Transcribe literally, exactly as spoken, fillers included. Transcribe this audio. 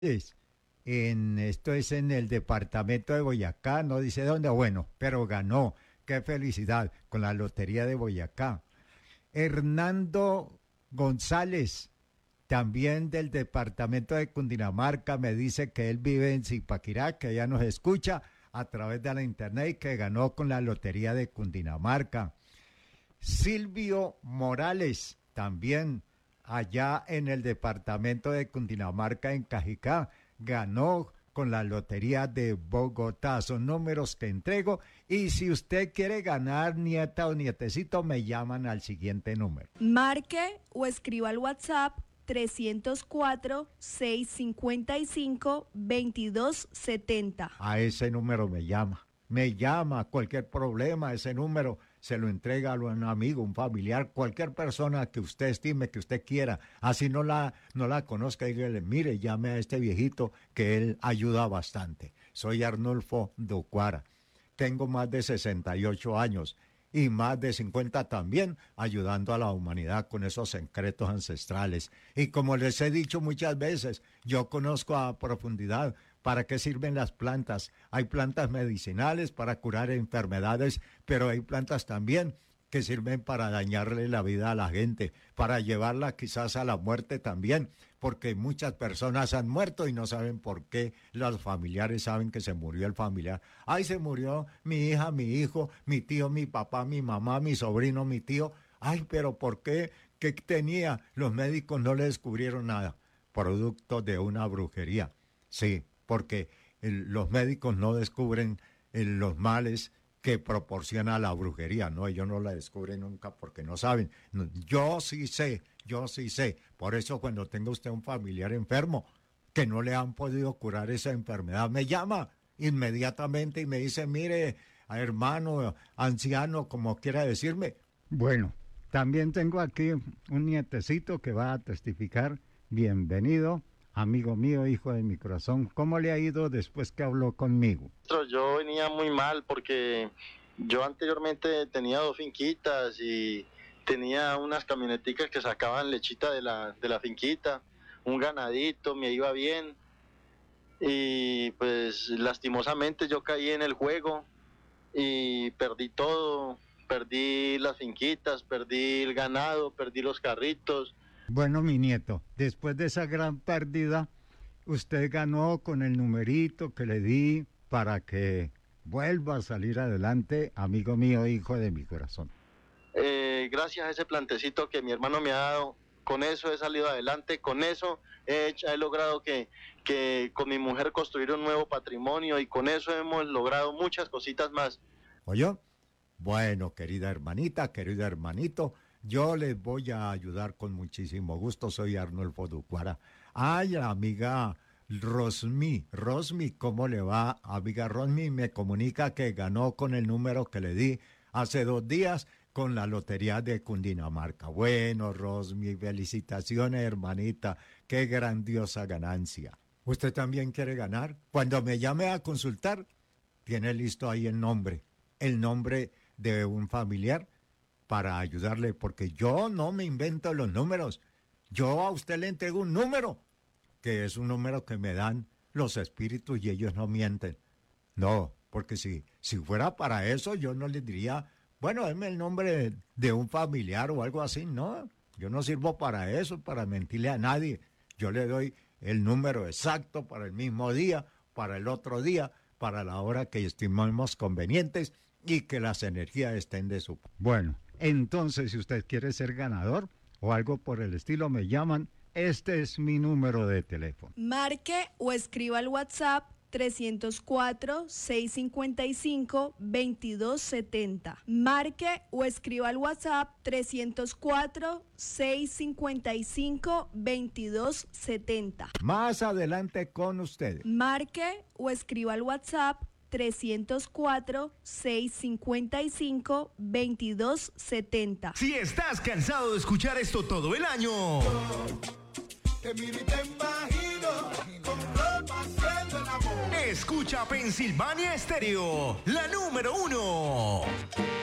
Es En, esto es en el departamento de Boyacá, no dice dónde, bueno, pero ganó. Qué felicidad con la lotería de Boyacá. Hernando González, también del departamento de Cundinamarca, me dice que él vive en Zipaquirá, que ya nos escucha a través de la internet y que ganó con la lotería de Cundinamarca. Silvio Morales, también allá en el departamento de Cundinamarca, en Cajicá, ganó con la lotería de Bogotá. Son números que entrego y si usted quiere ganar, nieta o nietecito, me llaman al siguiente número. Marque o escriba al WhatsApp trescientos cuatro, seiscientos cincuenta y cinco, veintidós setenta. A ese número me llama. Me llama, cualquier problema, ese número se lo entrega a un amigo, un familiar, cualquier persona que usted estime, que usted quiera. Así no la, no la conozca, dígale, mire, llame a este viejito que él ayuda bastante. Soy Arnulfo Ducuara. Tengo más de sesenta y ocho años y más de cincuenta también ayudando a la humanidad con esos secretos ancestrales. Y como les he dicho muchas veces, yo conozco a profundidad para qué sirven las plantas. Hay plantas medicinales para curar enfermedades, pero hay plantas también que sirven para dañarle la vida a la gente, para llevarla quizás a la muerte también, porque muchas personas han muerto y no saben por qué. Los familiares saben que se murió el familiar. Ay, se murió mi hija, mi hijo, mi tío, mi papá, mi mamá, mi sobrino, mi tío. Ay, pero ¿por qué? ¿Qué tenía? Los médicos no le descubrieron nada. Producto de una brujería. Sí, porque el, los médicos no descubren el, los males que proporciona la brujería, ¿no? Ellos no la descubren nunca porque no saben. No, yo sí sé, yo sí sé. Por eso cuando tenga usted un familiar enfermo que no le han podido curar esa enfermedad, me llama inmediatamente y me dice, mire, hermano, anciano, como quiera decirme. Bueno, también tengo aquí un nietecito que va a testificar. Bienvenido, amigo mío, hijo de mi corazón. ¿Cómo le ha ido después que habló conmigo? Yo venía muy mal porque yo anteriormente tenía dos finquitas y tenía unas camioneticas que sacaban lechita de la, de la finquita, un ganadito, me iba bien y pues lastimosamente yo caí en el juego y perdí todo, perdí las finquitas, perdí el ganado, perdí los carritos. Bueno, mi nieto, después de esa gran pérdida, usted ganó con el numerito que le di para que vuelva a salir adelante, amigo mío, hijo de mi corazón. Eh, gracias a ese plantecito que mi hermano me ha dado, con eso he salido adelante, con eso he, hecho, he logrado que, que con mi mujer construir un nuevo patrimonio y con eso hemos logrado muchas cositas más. ¿Oyó? Bueno, querida hermanita, querido hermanito, yo les voy a ayudar con muchísimo gusto. Soy Arnulfo Ducuara. Ay, amiga Rosmi, Rosmi, ¿cómo le va? Amiga Rosmi me comunica que ganó con el número que le di hace dos días con la lotería de Cundinamarca. Bueno, Rosmi, felicitaciones, hermanita. Qué grandiosa ganancia. ¿Usted también quiere ganar? Cuando me llame a consultar, tiene listo ahí el nombre, el nombre de un familiar para ayudarle, porque yo no me invento los números. Yo a usted le entrego un número, que es un número que me dan los espíritus y ellos no mienten. No, porque si, si fuera para eso, yo no les diría, bueno, denme el nombre de un familiar o algo así. No, yo no sirvo para eso, para mentirle a nadie. Yo le doy el número exacto para el mismo día, para el otro día, para la hora que estimemos convenientes y que las energías estén de su... Bueno, entonces si usted quiere ser ganador o algo por el estilo, me llaman. Este es mi número de teléfono. Marque o escriba al WhatsApp trescientos cuatro, seiscientos cincuenta y cinco, veintidós setenta. Marque o escriba al WhatsApp trescientos cuatro, seiscientos cincuenta y cinco, veintidós setenta. Más adelante con ustedes. Marque o escriba al WhatsApp trescientos cuatro, seiscientos cincuenta y cinco, veintidós setenta. Si estás cansado de escuchar esto todo el año, te miro y te imagino con ropa haciendo el amor. Escucha Pensilvania Estéreo, la número uno.